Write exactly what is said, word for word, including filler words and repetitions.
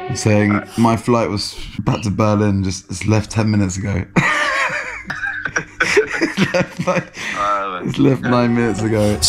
saying my flight was back to Berlin. Just it's left ten minutes ago. it's left, like, Uh, it's left nine minutes ago.